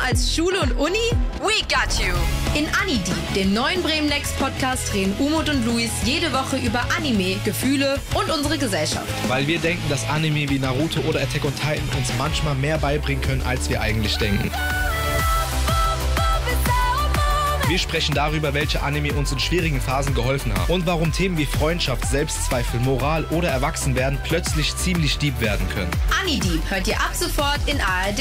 als Schule und Uni? We got you! In Ani-Deep, dem neuen Bremen Next Podcast, reden Umut und Luis jede Woche über Anime, Gefühle und unsere Gesellschaft. Weil wir denken, dass Anime wie Naruto oder Attack on Titan uns manchmal mehr beibringen können, als wir eigentlich denken. Wir sprechen darüber, welche Anime uns in schwierigen Phasen geholfen haben und warum Themen wie Freundschaft, Selbstzweifel, Moral oder Erwachsenwerden plötzlich ziemlich deep werden können. Ani-Deep hört ihr ab sofort in ARD